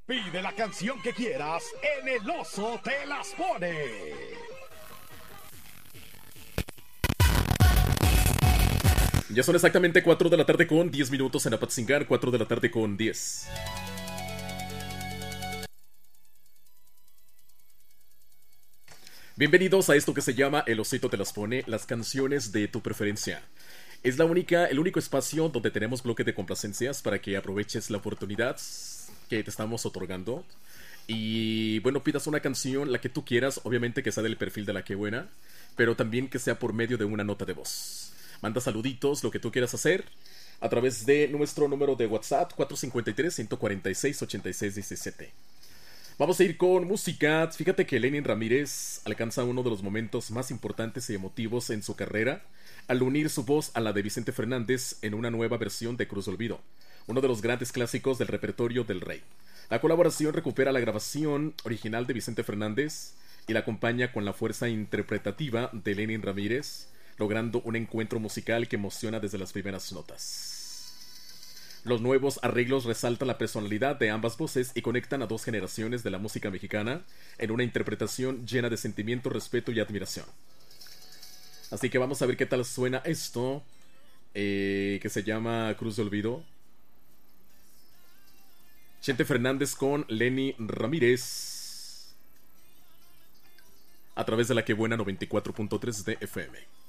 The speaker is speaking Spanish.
Pide la canción que quieras en El Oso te las pone. Ya son exactamente 4 de la tarde con 10 minutos en Apatzingán, 4 de la tarde con 10. Bienvenidos a esto que se llama El Osito te las pone, las canciones de tu preferencia. Es el único espacio donde tenemos bloque de complacencias para que aproveches la oportunidad que te estamos otorgando. Y bueno, pidas una canción, la que tú quieras, obviamente que sea del perfil de La Que Buena, pero también que sea por medio de una nota de voz. Manda saluditos, lo que tú quieras hacer, a través de nuestro número de WhatsApp, 453-146-8617. Vamos a ir con música. Fíjate que Lenin Ramírez alcanza uno de los momentos más importantes y emotivos en su carrera al unir su voz a la de Vicente Fernández en una nueva versión de Cruz de Olvido, uno de los grandes clásicos del repertorio del Rey. La colaboración recupera la grabación original de Vicente Fernández y la acompaña con la fuerza interpretativa de Lenin Ramírez, logrando un encuentro musical que emociona desde las primeras notas. Los nuevos arreglos resaltan la personalidad de ambas voces y conectan a dos generaciones de la música mexicana en una interpretación llena de sentimiento, respeto y admiración. Así que vamos a ver qué tal suena esto, que se llama Cruz de Olvido. Chente Fernández con Lenny Ramírez, a través de La Que Buena 94.3 de FM.